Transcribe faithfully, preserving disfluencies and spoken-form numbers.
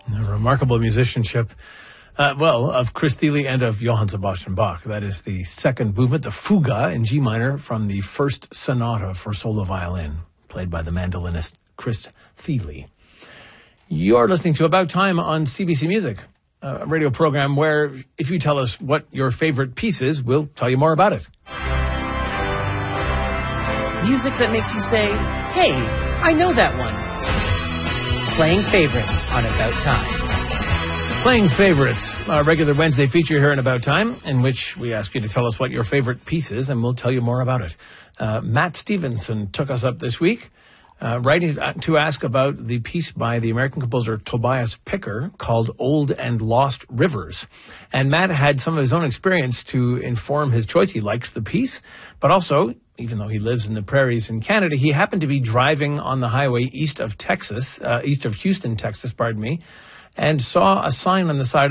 A remarkable musicianship, uh, well, of Chris Thile and of Johann Sebastian Bach. That is the second movement, the Fuga in G minor from the first sonata for solo violin, played by the mandolinist Chris Thile. You're listening to About Time on C B C Music, a radio program where if you tell us what your favorite piece is, we'll tell you more about it. Music that makes you say, hey, I know that one. Playing favorites on About Time. Playing Favorites, our regular Wednesday feature here in About Time, in which we ask you to tell us what your favorite piece is, and we'll tell you more about it. Uh, Matt Stevenson took us up this week, uh, writing to ask about the piece by the American composer Tobias Picker called Old and Lost Rivers. And Matt had some of his own experience to inform his choice. He likes the piece, but also, even though he lives in the prairies in Canada, he happened to be driving on the highway east of Texas, uh, east of Houston, Texas, pardon me, and saw a sign on the side